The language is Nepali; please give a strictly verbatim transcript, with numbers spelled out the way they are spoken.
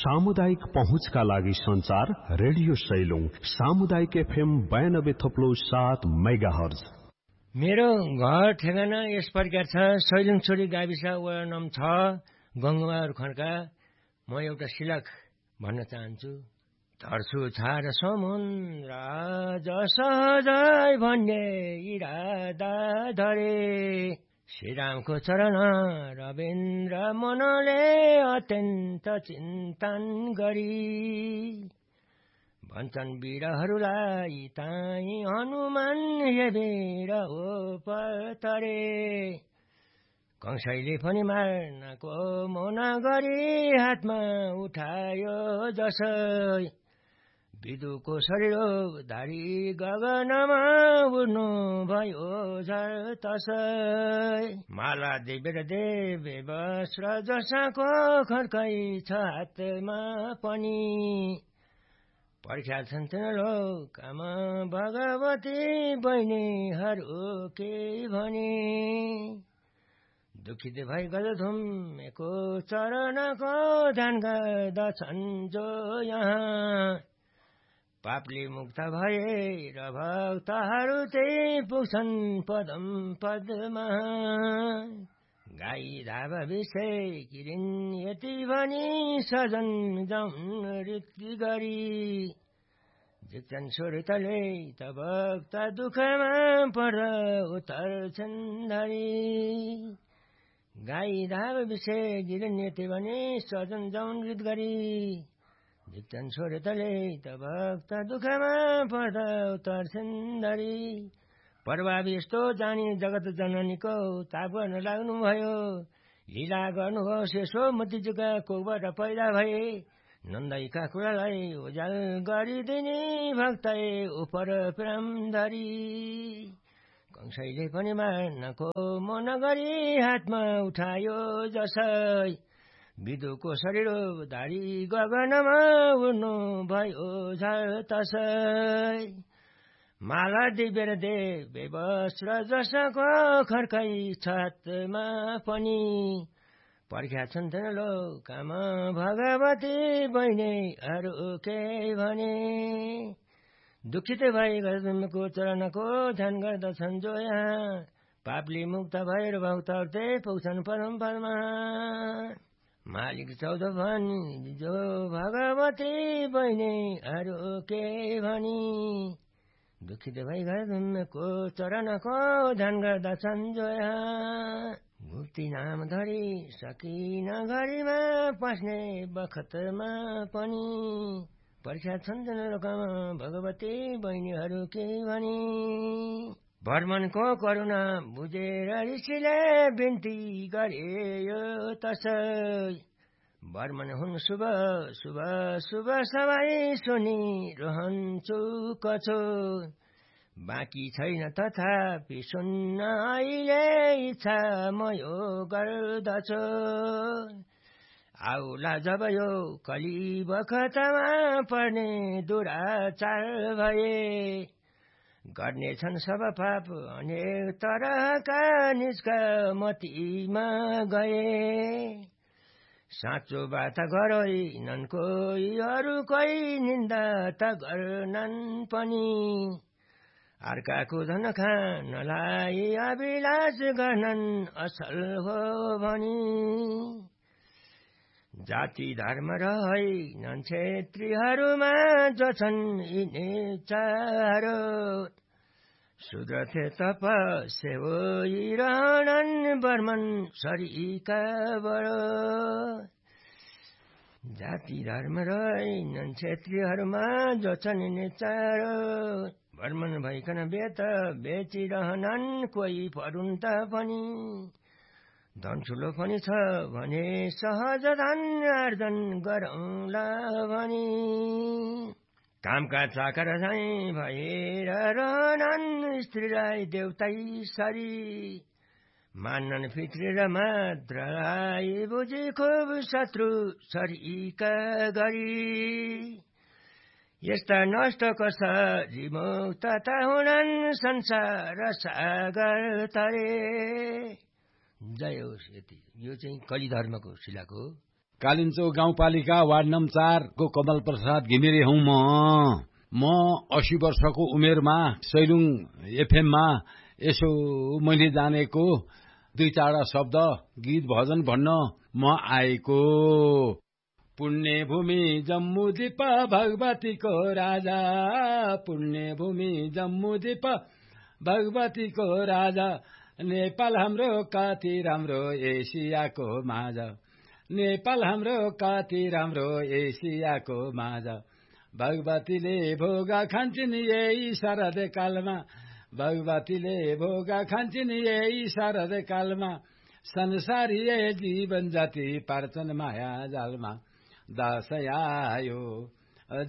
सामुदायिक पहुँचका लागि संचार रेडियो सैलुङ सामुदायिक एफएम बयानब्बे थप्लो सात मेगा हर्ज। मेरो घर ठेगाना यस प्रकार छ। सैलुङ छोरी गाविस वडा नम्बर छ गंगबहादुर खड्का। म एउटा शिलक भन्न चाहन्छु। धर्छु छार समुद्र सहजै भन्ने इरादा धरे, श्रीरामको चरण रविन्द्र मनले अत्यन्त चिन्तन गरी, भन्छन् वीरहरूलाई ताई हनुमान हेरेर ओपतरे, कंसैले पनि मार्नको मना गरी हातमा उठायो जसै, विदुको शरीर धारी गगनमा उड्नु भयो झर तसै, माला देवेर देवे वस्त्र जसाको खड्कै छ हातमा पनि, परीक्षा छन् तिन लोकमा भगवती बहिनीहरू के भने, दुखित भई गजधुम्मेको चरणको ध्यान गर्दछन् जो यहाँ, पापले मुक्त भएर भक्तहरू त्यही पुग्छन् पदम पदमा, गाई धाव विषय किरिन यति भनी सजन जाउन रीति गरी, जिक्छन् सुरतले त भक्त दुःखमा पर उतर्छन् धरी, गाई धाव विषय किरिन यति भनी सजन जाउन रीति गरी, जिक्छन् सुरतले त भक्त दुःखमा पर उतर्छन् धरी, प्रभावी यस्तो जानी जगत जननीको ताप गर्न लाग्नुभयो, लीला गर्नुभयो शेषो मतिजुका कोबाट पैदा भए, नन्दैका कुरालाई उजाल गरिदिने भक्तै उपर प्रेम धरी, कंसैले पनि मार्नको मन गरी हातमा उठायो जसै, विदुको शरीर धारी गगनमा उड्नु भयो झर तसै, माला दिवेर देवे वस्त्र जसाको खड्कै छ हातमा पनि, परीक्षा छन् तिन लोकमा भगवती बहिनीहरू के भने, दुखित भई गजधुम्मेको चरणको ध्यान गर्दछन् जो यहाँ, पापले मुक्त भएर भक्तहरू त्यही पुग्छन् परम पदमा, मालिक चौध भनी जो भगवती बहिनीहरू के भनी, दुखित भई गजधुम्मेको चरणको ध्यान गर्दछन् जो यहाँ, मुक्ति नाम धरी सकिन घरीमा पस्ने बखतमा पनि, परीक्षा छन् तिन लोकमा भगवती बहिनीहरू के भनी, वर्मनको करुणा बुझेर ऋषिले बिन्ती गरे यो तसै, वर्मन हुन् शुभ शुभ शुभ सबै सुनिरहन्छु कछो, बाँकी छैन तथापि सुन्न अहिले इच्छा म यो गर्दछु, आउला जब यो कली बखतमा पर्ने दुराचार भए, गर्नेछन् सब पाप अनेक तरहका निष्का मतीमा गए, साँचो बात गरोइनन् कोही अरू कोही निन्दा त गर्नन् पनि, अर्काको धन खानलाई अभिलाष गर्नन् असल हो भनी, जाति धर्म रहेनन् क्षेत्रीहरूमा जो छन् यिनी चारो, शूद्र थे तपस्या होइरहनन् वर्मन शरीका बडो, जाति धर्म रहेनन् क्षेत्रीहरूमा जो छन् यिनी चारो, वर्मन भइकन बेत बेचिरहनन् कोही परुन् त पनि, धन ठुलो पनि छ भने सहज धन आर्जन गरौँला भनी, कामका चाकर झैं भएर रहनन् स्त्रीलाई देउतै सरी, मान्नन् फित्री र मात्रलाई बुझी खुब शत्रु सरीका गरी, यस्ता नष्ट कसरी मुक्तता हुनन् संसार सागर तरे। जय होस्। यति यो चाहिँ कली धर्मको शिलाको कालिन्चोक गाउँपालिका वार्ड नम्बर चारको कमल प्रसाद घिमिरे हुँ म म अस्सी वर्षको उमेरमा सैलुङ एफएममा यसो मैले जानेको दुई चारवटा शब्द गीत भजन भन्न म आएको। पुण्य भूमि जम्मू द्वीप भगवतीको राजा, पुण्य भूमि जम्मू द्वीप भगवतीको राजा, नेपाल हाम्रो कति राम्रो एसियाको माझ, नेपाल हाम्रो कति राम्रो एसियाको माझ, भगवतीले भोगा खान्छन् यही शरद कालमा, भगवतीले भोगा खान्छन् यही शरद कालमा, संसारीय जीवन जति पार्छन् माया जालमा, दशैँ आयो